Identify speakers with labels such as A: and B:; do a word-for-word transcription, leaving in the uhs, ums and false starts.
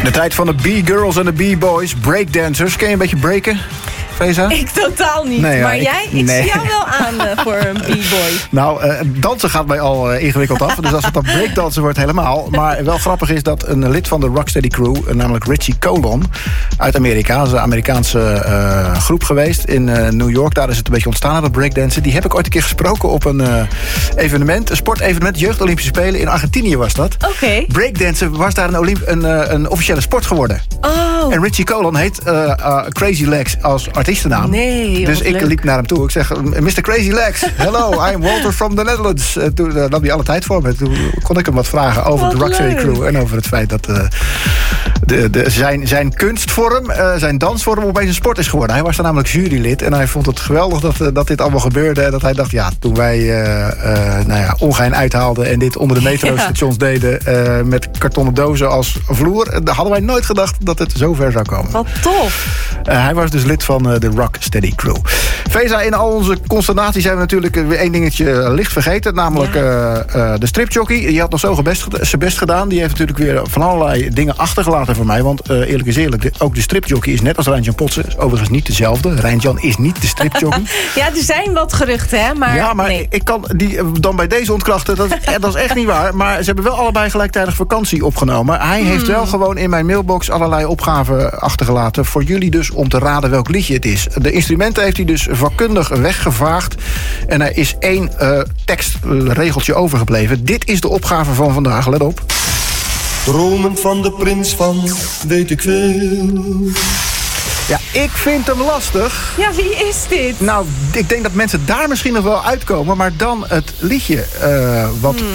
A: De tijd van de B-girls en de B-boys. Breakdancers. Ken je een beetje breken, Feza?
B: Ik totaal niet.
A: Nee, ja,
B: maar
A: ik-
B: jij, ik
A: nee.
B: zie jou wel aan uh, voor een b-boy.
A: Nou, uh, dansen gaat mij al uh, ingewikkeld af. Dus als het dan breakdansen wordt, helemaal. Maar wel grappig is dat een lid van de Rocksteady Crew, uh, namelijk Richie Colon uit Amerika, dat is een Amerikaanse uh, groep geweest in uh, New York. Daar is het een beetje ontstaan, dat breakdansen. Die heb ik ooit een keer gesproken op een uh, evenement, een sportevenement, Jeugd-Olympische Spelen. In Argentinië was dat.
B: Oké. Okay.
A: Breakdansen was daar een, Olymp- een, uh, een officiële sport geworden.
B: Oh.
A: En Richie Colon heet uh, uh, Crazy Legs als artiestennaam.
B: Nee,
A: dus ik
B: leuk.
A: liep naar hem toe. Ik zeg, mister Crazy Legs, hello, I'm Walter from the Netherlands. Uh, toen uh, nam hij alle tijd voor me. Toen kon ik hem wat vragen over
B: wat
A: de Rocksteady
B: leuk.
A: Crew. En over het feit dat uh, de, de, zijn, zijn kunstvorm, uh, zijn dansvorm opeens een sport is geworden. Hij was daar namelijk jurylid. En hij vond het geweldig dat, uh, dat dit allemaal gebeurde. En dat hij dacht, ja, toen wij uh, uh, nou ja, ongein uithaalden en dit onder de metrostations ja. deden uh, met kartonnen dozen als vloer, uh, hadden wij nooit gedacht dat het zo ver zou komen.
B: Wat tof.
A: Uh, hij was dus lid van uh, de Rocksteady Crew. Feza, in al onze consternaties zijn we natuurlijk weer één dingetje uh, licht vergeten. Namelijk ja. uh, uh, de stripjockey. Die had nog zo gebest, zijn best gedaan. Die heeft natuurlijk weer van allerlei dingen achtergelaten voor mij. Want uh, eerlijk is eerlijk, de, ook de stripjockey is net als Rijntjan Potsen. Is overigens niet dezelfde. Rijntjan is niet de stripjockey.
B: Ja, er zijn wat geruchten, hè. Maar,
A: ja, maar
B: nee.
A: ik kan die uh, dan bij deze ontkrachten. Dat, ja, dat is echt niet waar. Maar ze hebben wel allebei gelijktijdig vakantie opgenomen. Hij hmm. heeft wel gewoon in mijn mailbox allerlei opgaven achtergelaten. Voor jullie dus om te raden welk liedje het is. De instrumenten heeft hij dus vakkundig weggevaagd. En er is één uh, tekstregeltje overgebleven. Dit is de opgave van vandaag. Let op.
C: Dromen van de prins van weet ik veel.
A: Ja, ik vind hem lastig.
B: Ja, wie is dit?
A: Nou, ik denk dat mensen daar misschien nog wel uitkomen. Maar dan het liedje uh, wat... Hmm.